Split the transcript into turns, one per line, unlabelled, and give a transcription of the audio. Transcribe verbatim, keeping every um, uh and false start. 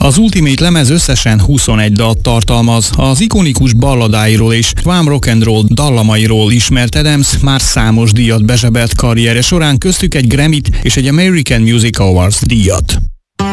Az Ultimate lemez összesen huszonegy dalt tartalmaz. Az ikonikus balladáiról és glam rock and roll dallamairól ismert Adams már számos díjat bezsebelt karrierje során, köztük egy Grammy-t és egy American Music Awards díjat.